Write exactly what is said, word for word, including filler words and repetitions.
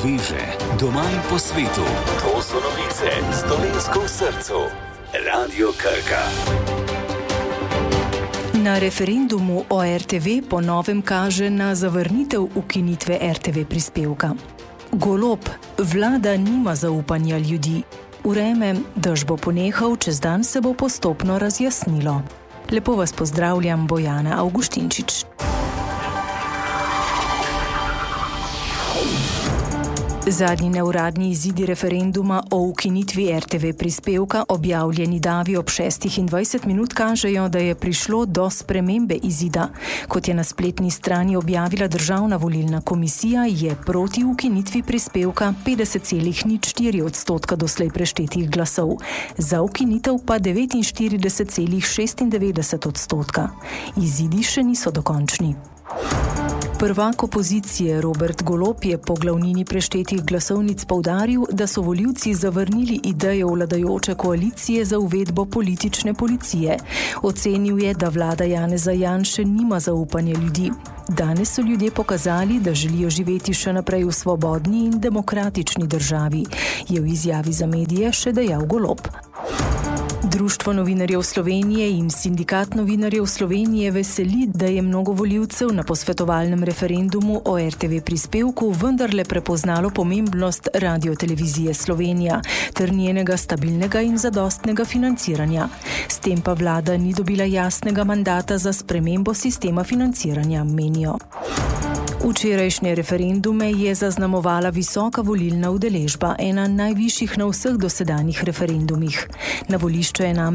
sveže, doma in po svetu. To so novice s Dolenjsko v srcu. Radio Krka. Na referendumu o er te ve po novem kaže na zavrnitev ukinitve er te ve prispevka. Golob, vlada nima zaupanja ljudi. Vreme, dež bo ponehal, čez dan se bo postopno razjasnilo. Lepo vas pozdravljam, Bojana Avguštinčič. Zadnji neuradni izidi referenduma o ukinitvi er te ve prispevka, objavljeni davi ob šestih in dvajset minut, kažejo, da je prišlo do spremembe izida. Kot je na spletni strani objavila Državna volilna komisija, je proti ukinitvi prispevka petdeset celih nič štiri odstotka doslej preštetih glasov, za ukinitev pa devetinštirideset celih šestindevetdeset odstotka. Izidi še niso dokončni. Prvak opozicije Robert Golob je po glavnini preštetih glasovnic poudaril, da so volivci zavrnili idejo vladajoče koalicije za uvedbo politične policije. Ocenil je, da vlada Janeza Janše nima zaupanja ljudi. Danes so ljudje pokazali, da želijo živeti še naprej v svobodni in demokratični državi, je v izjavi za medije še dejal Golob. Društvo novinarjev Slovenije in Sindikat novinarjev Slovenije veseli, da je mnogo volivcev na posvetovalnem referendumu o er te ve prispevku vendarle prepoznalo pomembnost Radiotelevizije Slovenija ter njenega stabilnega in zadostnega financiranja. S tem pa vlada ni dobila jasnega mandata za spremembo sistema financiranja, menijo. Včerajšnje referendume je zaznamovala visoka volilna udeležba, ena najvišjih na vseh dosedanjih referendumih. Na volišče je namreč